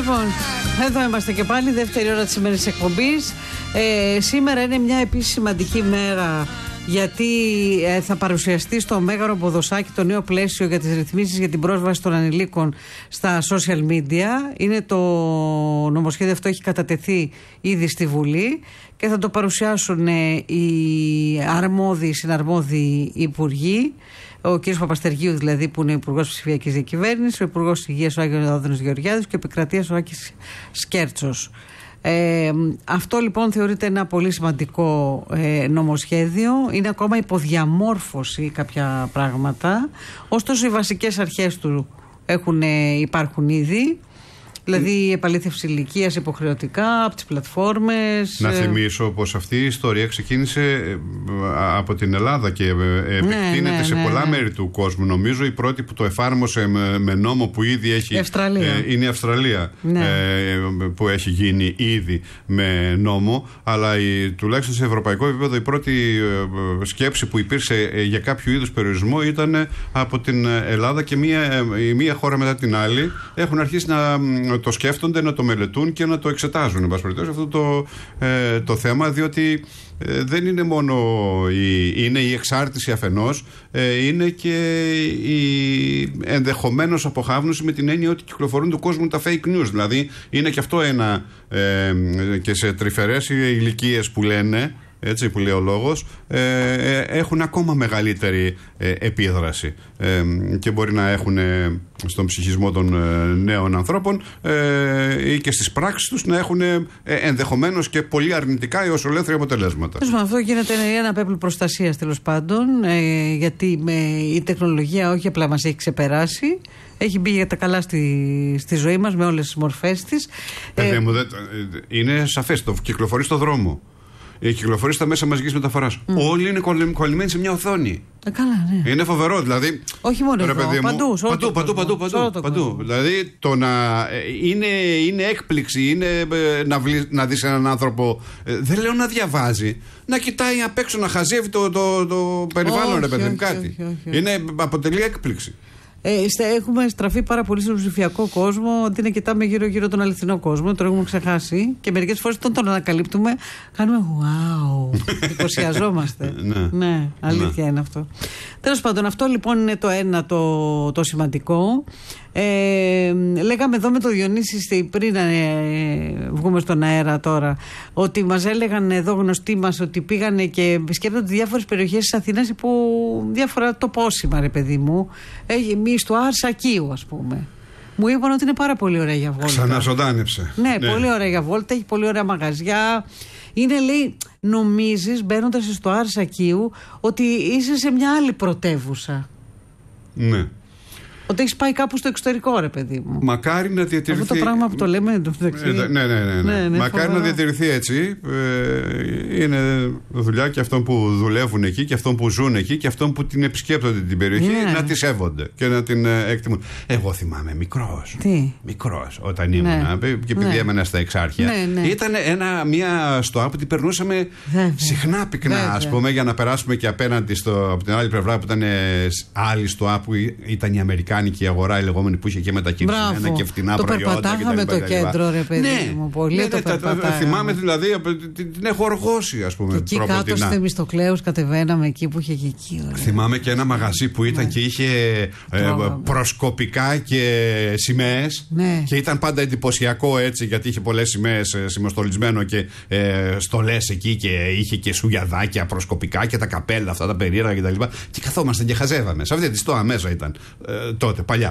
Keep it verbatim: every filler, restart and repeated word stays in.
Λοιπόν, εδώ είμαστε και πάλι, δεύτερη ώρα της σημερινής εκπομπής. Ε, σήμερα είναι μια επίσης σημαντική μέρα, γιατί ε, θα παρουσιαστεί στο Μέγαρο Ποδοσάκι το νέο πλαίσιο για τις ρυθμίσεις για την πρόσβαση των ανηλίκων στα social media. Είναι το νομοσχέδιο αυτό, έχει κατατεθεί ήδη στη Βουλή και θα το παρουσιάσουν ε, οι αρμόδιοι, συναρμόδιοι υπουργοί. Ο κ. Παπαστεργίου, δηλαδή, που είναι Υπουργός Ψηφιακής Διακυβέρνησης, ο Υπουργός Υγείας ο Άγιος Άδωνης Γεωργιάδης και ο Επικρατείας ο Άκης Σκέρτσος. Ε, αυτό λοιπόν θεωρείται ένα πολύ σημαντικό ε, νομοσχέδιο. Είναι ακόμα υποδιαμόρφωση κάποια πράγματα. Ωστόσο, οι βασικές αρχές του έχουν, ε, υπάρχουν ήδη. Δηλαδή η επαλήθευση ηλικίας υποχρεωτικά από τις πλατφόρμες. Να θυμίσω πως αυτή η ιστορία ξεκίνησε από την Ελλάδα και επεκτείνεται ναι, ναι, σε ναι, πολλά ναι. μέρη του κόσμου. Νομίζω η πρώτη που το εφάρμοσε με, με νόμο που ήδη έχει. Η Αυστραλία. Ε, είναι η Αυστραλία ναι. ε, που έχει γίνει ήδη με νόμο. Αλλά η, τουλάχιστον σε ευρωπαϊκό επίπεδο η πρώτη ε, σκέψη που υπήρξε ε, για κάποιο είδους περιορισμό ήταν από την Ελλάδα και μία, η μία χώρα μετά την άλλη έχουν αρχίσει να το σκέφτονται, να το μελετούν και να το εξετάζουν, εν πάση περιπτώσει, αυτό το, ε, το θέμα, διότι ε, δεν είναι μόνο η, είναι η εξάρτηση αφενός, ε, είναι και η ενδεχομένως αποχάβνωση με την έννοια ότι κυκλοφορούν του κόσμου τα fake news. Δηλαδή είναι και αυτό ένα ε, και σε τρυφερές ηλικίες που λένε, έτσι που λέει ο λόγος, ε, ε, έχουν ακόμα μεγαλύτερη ε, επίδραση ε, και μπορεί να έχουν ε, στον ψυχισμό των ε, νέων ανθρώπων ε, ή και στις πράξεις τους να έχουν ε, ενδεχομένως και πολύ αρνητικά έως ολέθρια αποτελέσματα. Αυτό γίνεται ένα πέπλο προστασίας τέλος πάντων, ε, γιατί με, η τεχνολογία όχι απλά μας έχει ξεπεράσει, έχει μπει για τα καλά στη, στη ζωή μας με όλες τις μορφές της. Ε, μου, δε, είναι σαφές, το κυκλοφορεί στο δρόμο. Κυκλοφορεί στα μέσα μαζικής μεταφοράς. Mm. Όλοι είναι κολλημένοι σε μια οθόνη. Ε, καλά, ναι. Είναι φοβερό, δηλαδή. Όχι μόνο εδώ, μου, παντού, παντού, παντού, παντού, παντού, παντού. Δηλαδή το να είναι, είναι έκπληξη, είναι να, βλ, να δεις έναν άνθρωπο, δεν λέω να διαβάζει, να κοιτάει απ' έξω, να χαζεύει το, το, το περιβάλλον, ρε παιδί μου, κάτι. Όχι, όχι, όχι. Είναι, αποτελεί έκπληξη. Ε, έχουμε στραφεί πάρα πολύ στον ψηφιακό κόσμο, ότι να κοιτάμε γύρω-γύρω τον αληθινό κόσμο. Το έχουμε ξεχάσει και μερικές φορές όταν τον ανακαλύπτουμε, κάνουμε wow, εντυπωσιαζόμαστε. ναι, ναι, αλήθεια ναι. είναι αυτό. Τέλος πάντων, αυτό λοιπόν είναι το ένα το, το σημαντικό. Ε, λέγαμε εδώ με το Διονύση πριν ε, βγούμε στον αέρα τώρα, ότι μας έλεγαν εδώ γνωστοί μας ότι πήγανε και επισκέπτονται διάφορες περιοχές της Αθήνας υπό διάφορα τοπόσημα, ρε παιδί μου. Εμείς στο Αρσακίου, ας πούμε. Μου είπαν ότι είναι πάρα πολύ ωραία για βόλτα. Ξαναζωντάνεψε. Ναι, ναι, πολύ ωραία για βόλτα, έχει πολύ ωραία μαγαζιά. Είναι, λέει, νομίζεις μπαίνοντας στο Αρσακίου ότι είσαι σε μια άλλη πρωτεύουσα. Ναι. Ότι έχει πάει κάπου στο εξωτερικό, ρε παιδί μου. Μακάρι να διατηρηθεί. Αυτό το πράγμα που το λέμε. Το ε, ναι, ναι, ναι, ναι. ναι, ναι Μακάρι φοβερά. να διατηρηθεί έτσι. Ε, είναι δουλειά και αυτών που δουλεύουν εκεί και αυτών που ζουν εκεί και αυτών που την επισκέπτονται την περιοχή ναι. να τη σέβονται και να την εκτιμούν. Εγώ θυμάμαι μικρός. Τι? Μικρός όταν ήμουν. Ναι. Και επειδή ναι. έμενα στα Εξάρχεια. Ναι, ναι. Ήταν ένα, μια στοά που την περνούσαμε Βέβαια. συχνά πυκνά, Βέβαια. ας πούμε, για να περάσουμε και απέναντι στο, από την άλλη πλευρά που ήταν άλλη στοά που ήταν η Αμερικάνικη. Και η αγορά η λεγόμενη που είχε και μετακινημένα και φτηνά το προϊόντα. Το περπατάγαμε το κέντρο, ρε παιδί ναι, μου. Πολύ ναι, το περπατάγαμε. Θυμάμαι δηλαδή, την, την έχω οργώσει, ας πούμε. Και εκεί κάτω στη Θεμιστοκλέους κατεβαίναμε εκεί που είχε και εκεί. Ωραία. Θυμάμαι και ένα μαγαζί που ήταν ναι. και είχε ε, προσκοπικά και σημαίες. Ναι. Και ήταν πάντα εντυπωσιακό έτσι, γιατί είχε πολλές σημαίες ε, σημοστολισμένο και ε, στολές εκεί και είχε και σουγιαδάκια προσκοπικά και τα καπέλα αυτά τα περίεργα κτλ. Και, και καθόμασταν και χαζεύαμε. Σε αυτή τη στοά μέσα ήταν. Ε, τότε, παλιά.